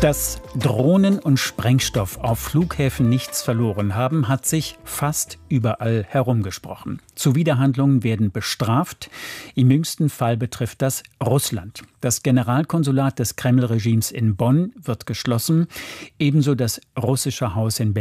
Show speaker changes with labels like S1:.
S1: Dass Drohnen und Sprengstoff auf Flughäfen nichts verloren haben, hat sich fast überall herumgesprochen. Zuwiderhandlungen werden bestraft. Im jüngsten Fall betrifft das Russland. Das Generalkonsulat des Kreml-Regimes in Bonn wird geschlossen, ebenso das russische Haus in Berlin.